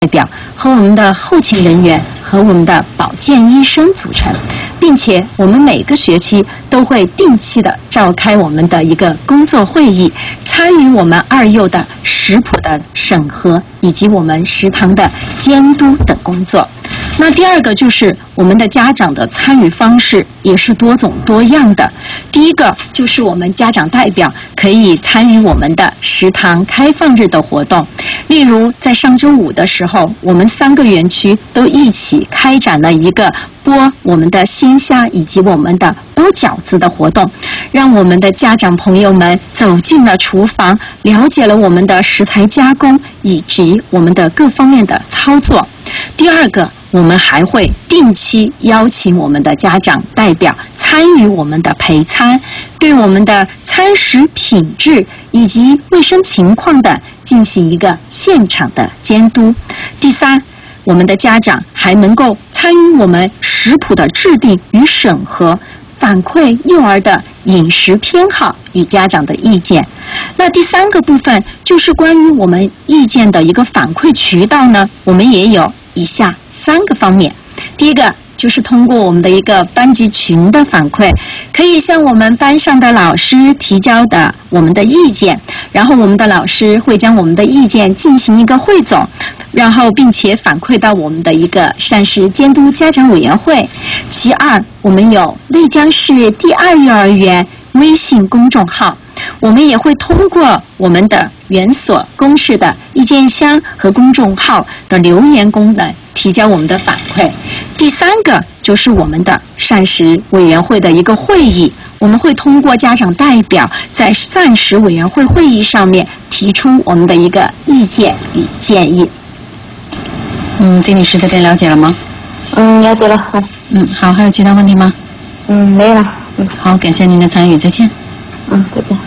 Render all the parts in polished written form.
代表和我们的后勤人员和我们的保健医生组成，并且我们每个学期都会定期的召开我们的一个工作会议，参与我们二幼的食谱的审核以及我们食堂的监督等工作。那第二个就是我们的家长的参与方式也是多种多样的。第一个就是我们家长代表可以参与我们的食堂开放日的活动，例如在上周五的时候，我们3个园区都一起开展了一个剥我们的鲜虾以及我们的包饺子的活动，让我们的家长朋友们走进了厨房，了解了我们的食材加工以及我们的各方面的操作。第二个，我们还会定期邀请我们的家长代表参与我们的陪餐，对我们的餐食品质以及卫生情况的进行一个现场的监督。第三，我们的家长还能够参与我们食谱的制定与审核，反馈幼儿的饮食偏好与家长的意见。那第3个部分就是关于我们意见的一个反馈渠道呢，我们也有以下3个方面。第一个就是通过我们的一个班级群的反馈，可以向我们班上的老师提交的我们的意见，然后我们的老师会将我们的意见进行一个汇总，然后并且反馈到我们的一个膳食监督家长委员会。其二，我们有内江市第2幼儿园微信公众号，我们也会通过我们的园所公示的意见箱和公众号的留言功能提交我们的反馈。第3个就是我们的膳食委员会的一个会议，我们会通过家长代表在膳食委员会会议上面提出我们的一个意见与建议。丁女士这边了解了吗？ 了解了。 好，还有其他问题吗？ 没有了。 好，感谢您的参与，再见。 再见。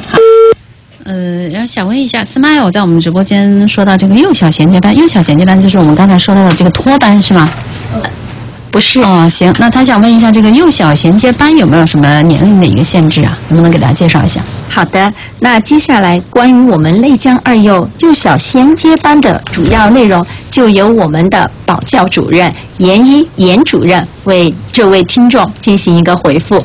然后想问一下 ，Smile 在我们直播间说到这个幼小衔接班，幼小衔接班就是我们刚才说到的这个托班是吗？不是。行，那他想问一下，这个幼小衔接班有没有什么年龄的一个限制啊？能不能给大家介绍一下？好的，那接下来关于我们内江2幼幼小衔接班的主要内容，就由我们的保教主任严主任为这位听众进行一个回复。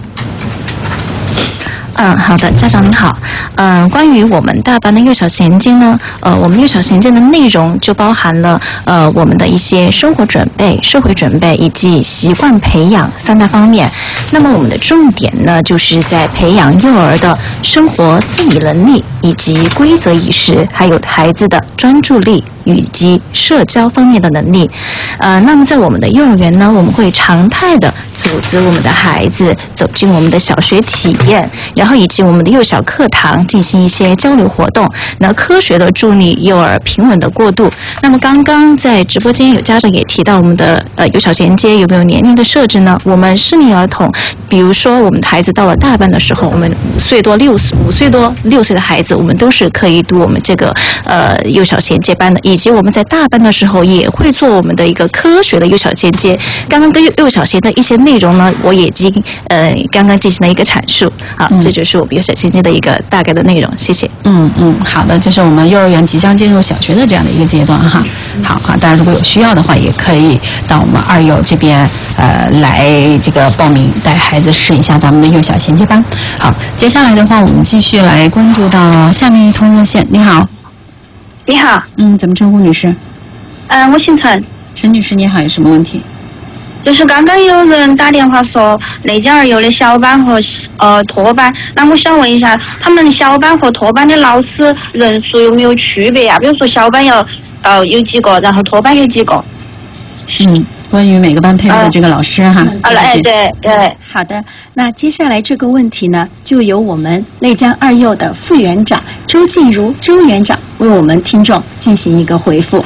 好的，家长您好。关于我们大班的幼小衔接呢，我们幼小衔接的内容就包含了我们的一些生活准备、社会准备以及习惯培养3大方面。那么我们的重点呢，就是在培养幼儿的生活自理能力以及规则意识，还有孩子的专注力以及社交方面的能力。那么在我们的幼儿园呢，我们会常态的组织我们的孩子走进我们的小学体验，然后以及我们的幼小课堂进行一些交流活动，那科学的助力幼儿平稳的过渡。那么刚刚在直播间有家长也提到我们的幼小衔接有没有年龄的设置呢？我们适龄儿童，比如说我们的孩子到了大班的时候，我们5岁多6岁的孩子，我们都是可以读我们这个幼小衔接班的，以及我们在大班的时候也会做我们的一个科学的幼小衔接。刚刚跟幼小衔的一些内容呢，我已经刚刚进行了一个阐述。好，这就是我们幼小衔接的一个大概的内容。谢谢。好的，这是我们幼儿园即将进入小学的这样的一个阶段哈。好，大家如果有需要的话，也可以到我们2幼这边来这个报名，带孩子试一下咱们的幼小衔接班。好，接下来的话，我们继续来关注到下面一通热线。你好。 你好。 怎么称呼女士？ 我姓陈。 陈女士你好，有什么问题？ 就是刚刚有人打电话说内江2幼的小班和托班，那我想问一下，他们小班和托班的老师人数有没有区别呀？比如说小班有几个，然后托班有几个？ 关于每个班配备的这个老师哈。 对。 好的，那接下来这个问题呢，就由我们内江2幼的副园长周静茹周园长为我们听众进行一个回复。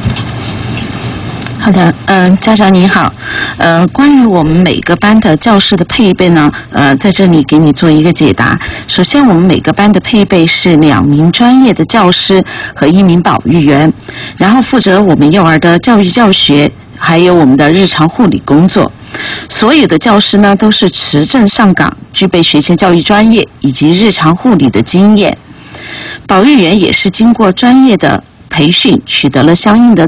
好的，家长你好，关于我们每个班的教室的配备呢，在这里给你做一个解答。首先，我们每个班的配备是2名专业的教师和1名保育员，然后负责我们幼儿的教育教学，还有我们的日常护理工作。所有的教师呢都是持证上岗，具备学前教育专业以及日常护理的经验。保育员也是经过专业的培训取得了相应的